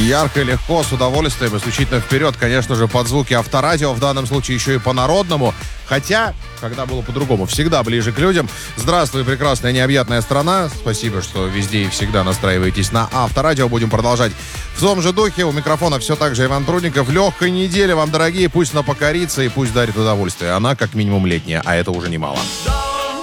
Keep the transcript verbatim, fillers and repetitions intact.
Ярко, легко, с удовольствием, исключительно вперед, конечно же, под звуки Авторадио, в данном случае еще и по-народному. Хотя, когда было по-другому, всегда ближе к людям. Здравствуй, прекрасная необъятная страна. Спасибо, что везде и всегда настраиваетесь на Авторадио. Будем продолжать в том же духе. У микрофона все так же Иван Прудников. Легкой недели вам, дорогие. Пусть она покорится и пусть дарит удовольствие. Она как минимум летняя, а это уже немало.